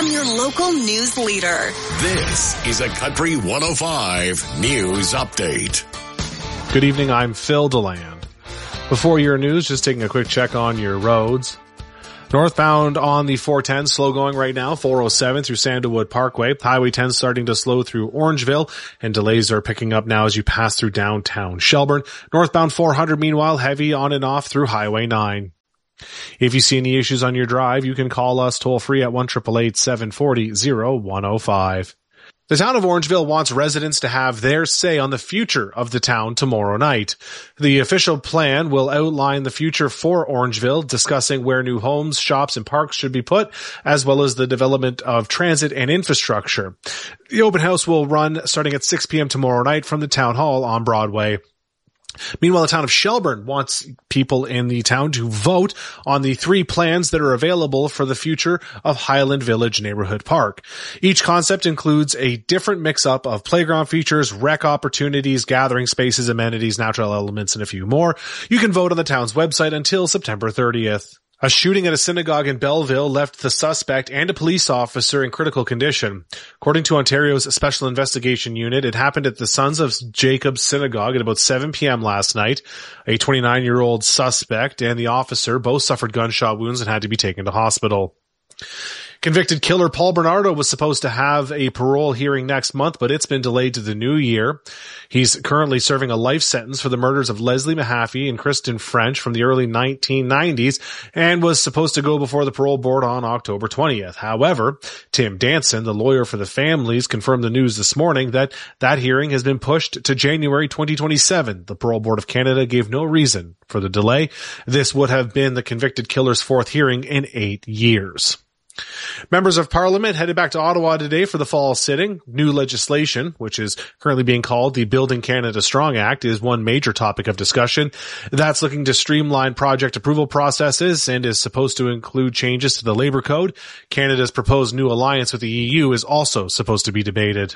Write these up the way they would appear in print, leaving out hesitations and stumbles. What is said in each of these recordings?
from your local news leader. This is a Country 105 News Update. Good evening, I'm Phil DeLand. Before your news, just taking a quick check on your roads. Northbound on the 410, slow going right now, 407 through Sandalwood Parkway. Highway 10 starting to slow through Orangeville, and delays are picking up now as you pass through downtown Shelburne. Northbound 400, meanwhile, heavy on and off through Highway 9. If you see any issues on your drive, you can call us toll free at 1-888-740-0105. The town of Orangeville wants residents to have their say on the future of the town tomorrow night. The official plan will outline the future for Orangeville, discussing where new homes, shops, and parks should be put, as well as the development of transit and infrastructure. The open house will run starting at 6 p.m. tomorrow night from the town hall on Broadway. Meanwhile, the town of Shelburne wants people in the town to vote on the 3 plans that are available for the future of Highland Village Neighborhood Park. Each concept includes a different mix-up of playground features, rec opportunities, gathering spaces, amenities, natural elements, and a few more. You can vote on the town's website until September 30th. A shooting at a synagogue in Belleville left the suspect and a police officer in critical condition. According to Ontario's Special Investigation Unit, it happened at the Sons of Jacob Synagogue at about 7 p.m. last night. A 29-year-old suspect and the officer both suffered gunshot wounds and had to be taken to hospital. Convicted killer Paul Bernardo was supposed to have a parole hearing next month, but it's been delayed to the new year. He's currently serving a life sentence for the murders of Leslie Mahaffey and Kristen French from the early 1990s and was supposed to go before the parole board on October 20th. However, Tim Danson, the lawyer for the families, confirmed the news this morning that hearing has been pushed to January 2027. The Parole Board of Canada gave no reason for the delay. This would have been the convicted killer's 4th hearing in 8 years. Members of Parliament headed back to Ottawa today for the fall sitting. New legislation, which is currently being called the Building Canada Strong Act, is one major topic of discussion. That's looking to streamline project approval processes and is supposed to include changes to the Labour Code. Canada's proposed new alliance with the EU is also supposed to be debated.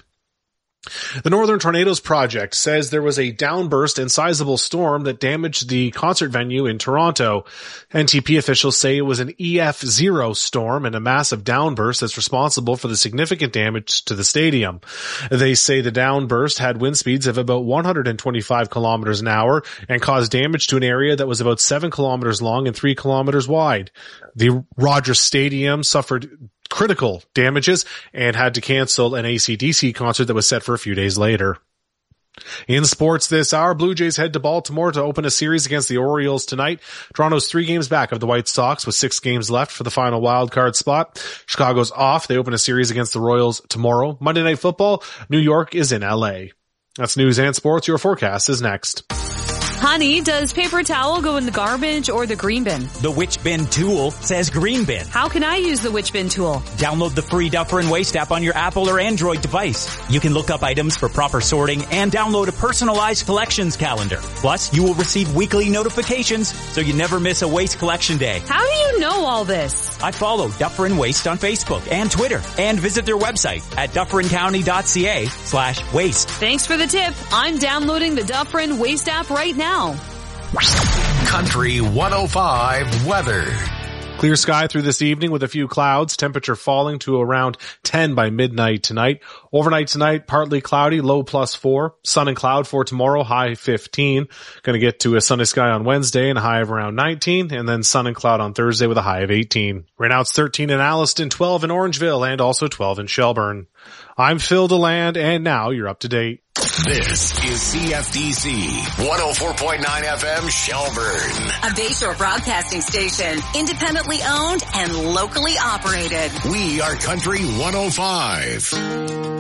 The Northern Tornadoes Project says there was a downburst and sizable storm that damaged the concert venue in Toronto. NTP officials say it was an EF0 storm and a massive downburst that's responsible for the significant damage to the stadium. They say the downburst had wind speeds of about 125 kilometers an hour and caused damage to an area that was about 7 kilometers long and 3 kilometers wide. The Rogers Stadium suffered critical damages and had to cancel an AC/DC concert that was set for a few days later. In sports this hour, Blue Jays head to Baltimore to open a series against the Orioles tonight. Toronto's 3 games back of the White Sox with 6 games left for the final wildcard spot. Chicago's off. They open a series against the Royals tomorrow. Monday Night Football, New York is in LA. That's news and sports. Your forecast is next. Honey, does paper towel go in the garbage or the green bin? The Which Bin tool says green bin. How can I use the Which Bin tool? Download the free Duffer & Waste app on your Apple or Android device. You can look up items for proper sorting and download a personalized collections calendar. Plus, you will receive weekly notifications so you never miss a waste collection day. How do you know all this? I follow Duffer & Waste on Facebook and Twitter and visit their website at dufferincounty.ca/waste. Thanks for the tip. I'm downloading the Duffer & Waste app right now. Country 105 weather. Clear sky through this evening with a few clouds, temperature falling to around 10 by midnight tonight. Overnight tonight, partly cloudy, low +4. Sun and cloud for tomorrow, high 15. Going to get to a sunny sky on Wednesday and a high of around 19, and then sun and cloud on Thursday with a high of 18. Right now it's 13 in Alliston, 12 in Orangeville, and also 12 in Shelburne. I'm Phil DeLand, and now you're up to date. This is CFDC 104.9 FM Shelburne. A Bayshore broadcasting station, independently owned and locally operated. We are Country 105.